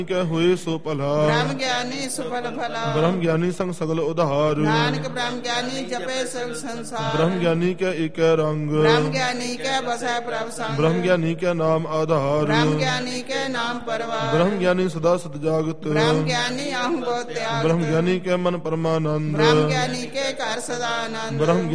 ਕੈ ਹੋਏ ਸੋ ਭਲਾ ਬ੍ਰਹਮ ਗਿਆਨੀ ਸੁਫਲ ਭਲਾ ਬ੍ਰਹਮ ਗਿਆਨੀ ਸੰਗ ਸਗਲ ਉਧਾਰ ਨਾਨਕ ਬ੍ਰਹਮ ਗਿਆਨੀ ਜਪੇ ਸਭ ਸੰਸਾਰ ਬ੍ਰਹਮ ਗਿਆਨੀ ਕੈ ਏਕੈ ਰੰਗ ਬ੍ਰਹਮ ਗਿਆਨੀ ਕੈ ਬਸੈ ਪ੍ਰਭ ਸੰਗ ਬ੍ਰਹਮ ਗਿਆਨੀ ਕੈ ਨਾਮ ਆਧਾਰ ਬ੍ਰਹਮ ਗਿਆਨੀ ਕੈ ਨਾਮ ਪਰਵਾਰ ਬ੍ਰਹਮ ਗਿਆਨੀ ਸਦਾ ਸਤ ਜਾਗਤ ਬ੍ਰਹਮ ਗਿਆਨੀ ਆਹੁ ਬੋ ਤਿਆਗਤ ਬ੍ਰਹਮ ਗਿਆਨੀ ਕੈ ਮਨ ਪਰਮਾਨੰਦ ਬ੍ਰਹਮ ਗਿਆਨੀ ਕੇ ਘਰ ਸਦਾ ਆਨੰਦ ਬ੍ਰਹਮ